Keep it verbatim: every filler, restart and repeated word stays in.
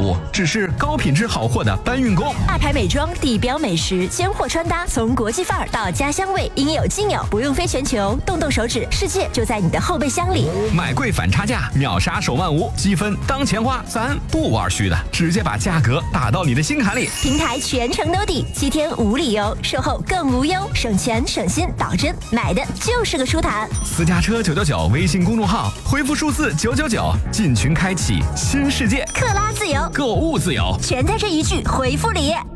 物，只是高品质好货的搬运工。 大牌美妆、地标美食、尖货穿搭，从国际范儿到家乡味，应有尽有，不用飞全球，动动手指，世界就在你的后备箱里。 买贵反差价，秒杀手万无，积分当钱花，咱不玩虚的，直接把价格打到你的心坎里。 平台全程 no 底，七天无理由，售后更无忧，省钱省心，保真，买的就是个舒坦。 私家车九九九微信公众号，回复数字九九九，进群开启新世界， 克拉自由， 购物自由， 全在这一句回复里。